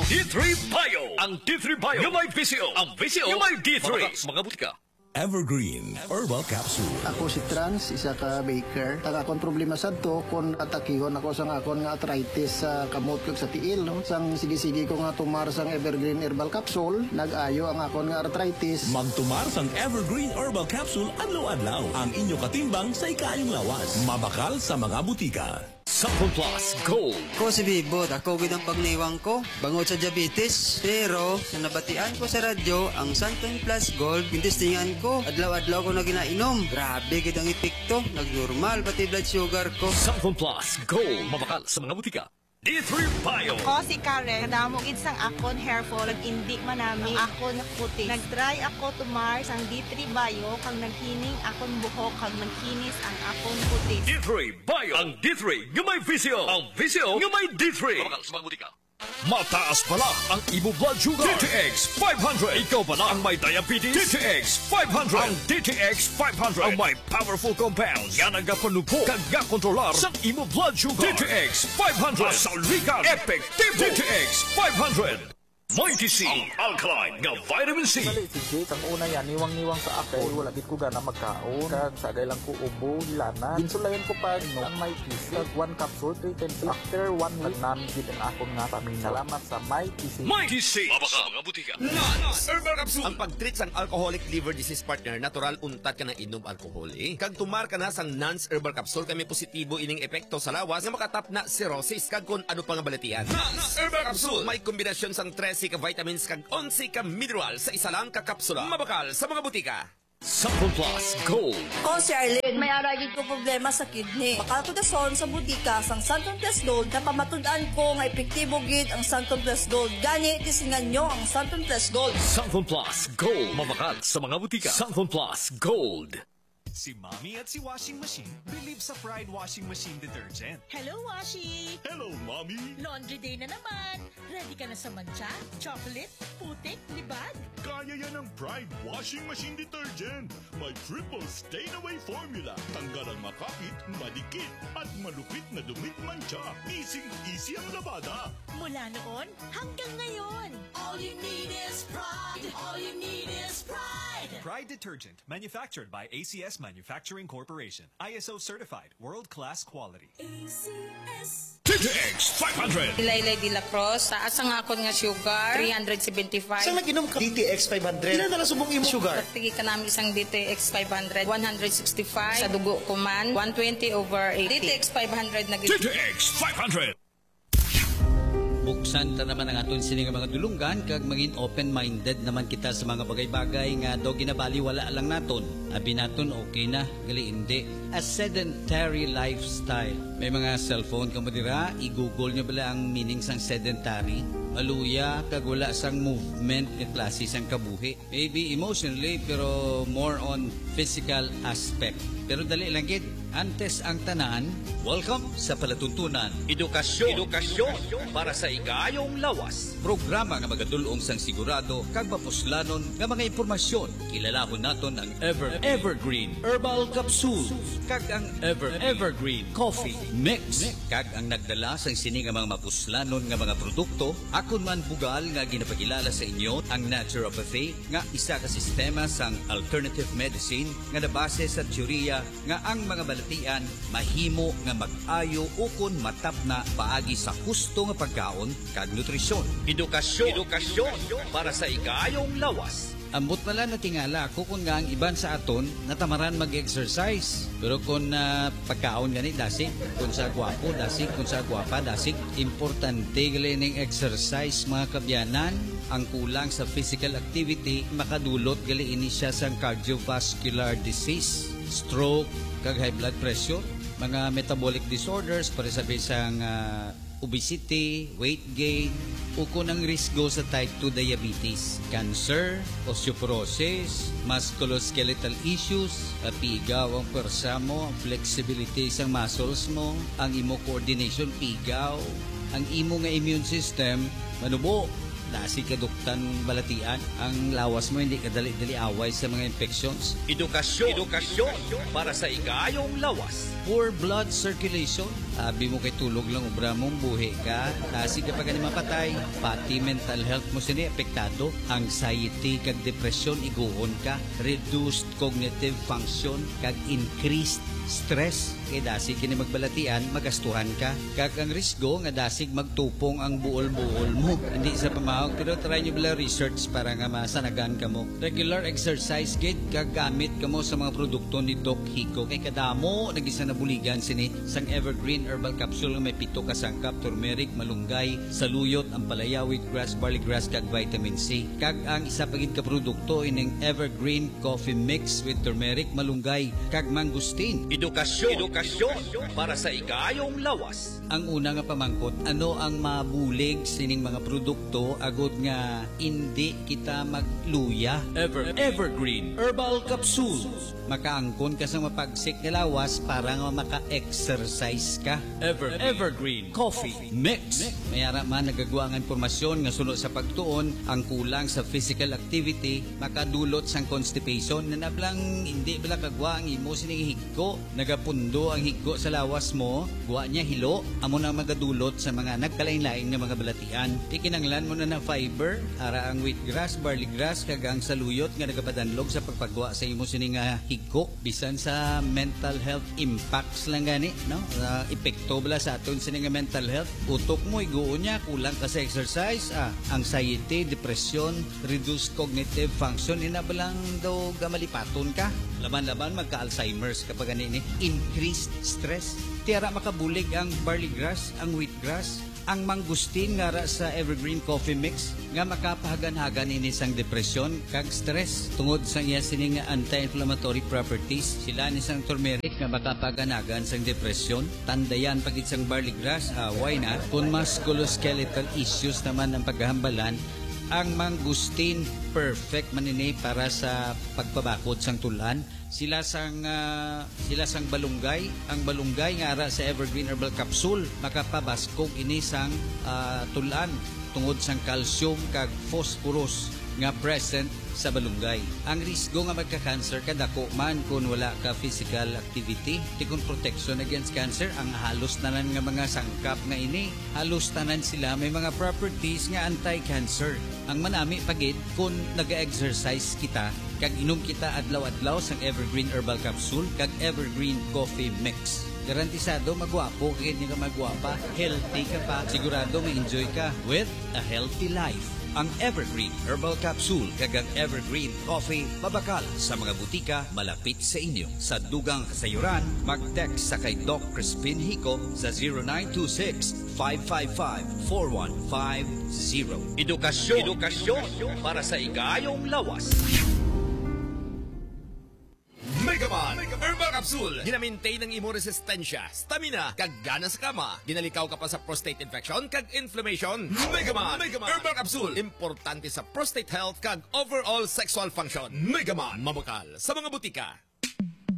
D3 Bio. Ang D3 Bio yung may visyo. Ang visyo yung may D3. Mga butika. Evergreen Herbal Capsule. Ako si Trans, isa ka baker. Taga akong problema sad to kung atakihon ako sa akon nga arthritis sa kamot ko sa tiil. No? Sang sige-sige ko nga tumar sang Evergreen Herbal Capsule, nag-ayo ang akon nga arthritis. Magtumar sang Evergreen Herbal Capsule adlaw-adlaw. Ang inyo katimbang sa ikayong lawas. Mabakal sa mga butika. Sample Plus Gold. Ko si Bibot, ako gid ang pagniwang ko, bangod sa diabetes. Pero, sa nabatian ko sa radyo, ang Santon Plus Gold, pintistingan ko, adlaw-adlaw ko na ginainom. Grabe gid ang epekto, nagnormal pati blood sugar ko. Sample Plus Gold. Mabakal sa mga butika. D3 Bio. Ko si Karen, nadamog sang akon hair fall, indi manami akon puti. Nag-try ako tumar sang D3 Bio, kang naghining akon buhok, kang naghinis ang akon puti. D3 Bio. Ang D3 yung may visyo. Ang visyo yung may D3. Mabakal sa mga butika. Mataas pala ang imo blood sugar. DTX 500. Ikaw pala ang may diabetes. DTX 500. Ang DTX 500 ang may powerful compounds. Yan ang kapanupo kag kontrolar sa imo blood sugar. DTX 500. Masalikan. Epektibo. DTX 500. Mighty C. Ang alkaline nga vitamin C. Dali, sige, kang una yan, niwang-niwang sa ako. Wala gid ko gana magkaon. Kag sagay lang ko ubo, hilana. Ginsulayan ko pa, no, ang Mighty C. Kag 1 capsule, 310. After 1 week, nagnamigid ang akong nga pamina. Salamat sa Mighty C. Mighty C. Mabaka mga butika. Nans Herbal Capsule. Ang pag-treat sang alcoholic liver disease partner, natural untat ka na inom alcohol. Kag tumar ka na sang Nans Herbal Capsule, kami positibo ining epekto sa lawas nga makatap na cirrhosis. Kag kung ano pa nga balatian. Nans Herbal Capsule. May kombinasyon sang 13 ka vitamins kag 11 ka mineral sa isa lang ka kapsula. Mabakal sa mga butika. Sample Plus Gold. Ko si Arlene, may aragid ko problema sa kidney. Makal ko dason sa butika sang Santon Plus Gold na pamatud-an ko nga epektibo gid ang Santon Plus Gold. Gani tisingan nyo ang Santon Plus Gold. Sample Plus Gold. Mabakal sa mga butika. Sample Plus Gold. Si Mommy at si Washing Machine believe sa Pride Washing Machine Detergent. Hello, Washi! Hello, Mommy! Laundry day na naman! Ready ka na sa mancha, chocolate, putik, libag? Kaya yan ang Pride Washing Machine Detergent. May triple stain-away formula. Tanggal ang makapit, madikit, at malupit na dumit mancha. Easy ang labada. Mula noon hanggang ngayon. All you need is pride. All you need is pride. Pride Detergent, manufactured by ACS Manufacturing Corporation. ISO certified, world-class quality. ACS. DTX 500. Laylay de la Cruz, taas ang akon nga sugar, 375. Saan nag-inom ka? DTX 500. Ilan na subong imo sugar? Pagtigi ka namin isang DTX 500, 165. Sa dugo ko man, 120/80. DTX 500 na gito. DTX 500. Buksan ta naman ang aton sini nga mga dulunggan kag maging open-minded naman kita sa mga bagay-bagay nga do ginabaliwala lang naton. Abi naton okay na, gali hindi. A sedentary lifestyle. May mga cellphone ka mo dira, i-google nyo bala ang meaning sang sedentary. Maluya kag wala sang movement nga klase sang kabuhi. Maybe emotionally pero more on physical aspect. Pero dali lang gid. Antes ang tanan, welcome sa palatuntunan. Edukasyon para sa igayong lawas. Programa nga magadulong sang sigurado kag mapuslanon nga mga impormasyon. Kilalahon naton ang Evergreen Herbal Capsule kag ang Evergreen Coffee Mix kag ang nagdala sang sini nga mga mapuslanon nga mga produkto. Akon man bugal nga ginapakilala sa inyo ang naturopathy nga isa ka sistema sang alternative medicine nga nabase sa teorya nga ang mga balatian mahimo nga mag-ayo ukon matap na paagi sa husto nga pagkaon kag nutrisyon. Edukasyon para sa igayong lawas. Ambot pala na tingala ako kung nga ang iban sa aton natamaran mag-exercise. Pero kung pagkaon gani dasig, kung sa gwapo dasig, kung sa gwapa dasig, importante gali ning exercise mga kabyanan. Ang kulang sa physical activity makadulot gali ini siya sa cardiovascular disease, stroke, kag high blood pressure, mga metabolic disorders para sa bisang obesity, weight gain, o kung ang risgo sa type 2 diabetes, cancer, osteoporosis, musculoskeletal issues, pigaw ang pwersa mo, ang flexibility sa muscles mo, ang imo coordination pigaw, ang imo nga immune system manubo, nasi kaduktan balatian, ang lawas mo hindi kadali-dali away sa mga infections. Edukasyon para sa igayong lawas. Poor blood circulation, Sabi mo kay tulog lang ubra mong buhi ka. Kasi kapag ka mapatay, pati mental health mo sini apektado. Anxiety kag depression iguhon ka. Reduced cognitive function kag increased stress. Kay dasig kini magbalatian, magastuhan ka. Kag ang risgo nga dasig magtupong ang buol-buol mo. Hindi sa pamahog, pero try nyo bala research para nga masanagan ka mo. Regular exercise gate kag gamit ka mo sa mga produkto ni Doc Hico. Kay kadamo nagisa na buligan sini sang Evergreen Herbal Capsule nga may 7 ka sangkap, turmeric, malunggay, saluyot, ampalaya, wheatgrass, barley grass kag vitamin C. Kag ang isa pagid ka produkto ining Evergreen Coffee Mix with turmeric, malunggay kag mangustin. Edukasyon para sa ikayong lawas. Ang una nga pamangkot, ano ang mabulig sining mga produkto agod nga hindi kita magluya? Evergreen Herbal Capsule. Makaangkon ka sa mapagsik nga lawas para nga maka-exercise ka. Evergreen Coffee Mix. Mayara man nagagawa nga impormasyon nga sunod sa pagtuon ang kulang sa physical activity makadulot sang constipation na nablang hindi bala kagwa ang imo sining higko. Nagapundo ang higko sa lawas mo, guwa niya hilo, amo na magadulot sa mga nagkalain-lain nga mga balatian. Ikinanglan mo na fiber, ara ang wheatgrass, barley grass, kag ang saluyot nga nagapadanlog sa pagpagwa sa imo sining higko. Bisan sa mental health impacts lang gani, no? Epekto bala sa aton sining mental health. Utok mo iguon niya, kulang ka sa exercise, anxiety, depression, reduced cognitive function, inabalang daw gamalipaton ka. Laban-laban magka-Alzheimer's kapag ganini. Increased stress. Tiyara makabulig ang barley grass, ang wheatgrass, ang mangustin nga ra sa Evergreen Coffee Mix nga makapahagan-hagan ini sang depresyon kag stress tungod sa iya sining anti-inflammatory properties. Sila ni sang turmeric nga makapahagan-hagan sang depresyon. Tandayan pagit sang barley grass, why not? Kung musculoskeletal issues naman ang paghahambalan, ang mangustin perfect manini para sa pagpabakod sang tulan. Sila sang balunggay, ang balunggay nga ara sa Evergreen Herbal Capsule makapabaskog ini sang tulan tungod sang calcium kag phosphorus nga present sa balunggay. Ang risgo nga magka-cancer kadako man kung wala ka physical activity. Tikon protection against cancer, ang halos tanan nga mga sangkap nga ini, halos tanan sila may mga properties nga anti-cancer. Ang manami pagid kung naga-exercise kita kag inom kita adlaw-adlaw sang Evergreen Herbal Capsule kag Evergreen Coffee Mix. Garantisado magwapo, kaya hindi ka magwapa, healthy ka pa, sigurado may enjoy ka with a healthy life. Ang Evergreen Herbal Capsule kag ang Evergreen Coffee mabakal sa mga butika malapit sa inyo. Sa dugang kasayuran, mag-text sa kay Doc Crispin Hico sa 0926-555-4150. Edukasyon para sa ikayong lawas. Megaman Herbal Capsule. Ginamintain ng imo resistensya, stamina, kag gana sa kama. Ginalikaw ka pa sa prostate infection kag inflammation. Megaman Herbal Capsule. Importante sa prostate health kag overall sexual function. Megaman mabakal sa mga butika.